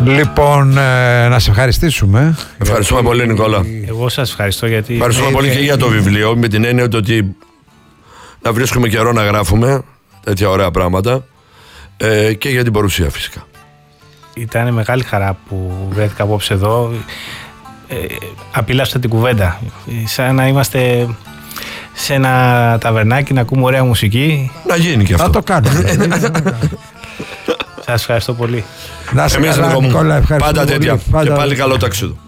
Λοιπόν, να σε ευχαριστήσουμε. Ευχαριστούμε πολύ, Νικόλα. Εγώ σας ευχαριστώ γιατί... Ευχαριστούμε πολύ και για το βιβλίο, με την έννοια ότι να βρίσκουμε καιρό να γράφουμε τέτοια ωραία πράγματα και για την παρουσία φυσικά. Ήταν μεγάλη χαρά που βρέθηκα απόψε εδώ. Απίλαυσα την κουβέντα. Σαν να είμαστε σε ένα ταβερνάκι να ακούμε ωραία μουσική. Να γίνει και αυτό. Θα το κάνουμε. Σας ευχαριστώ πολύ. Να σε καλά, Νικόλα, ευχαριστώ πάντα πολύ. τέτοια. Και πάλι καλό ταξίδι.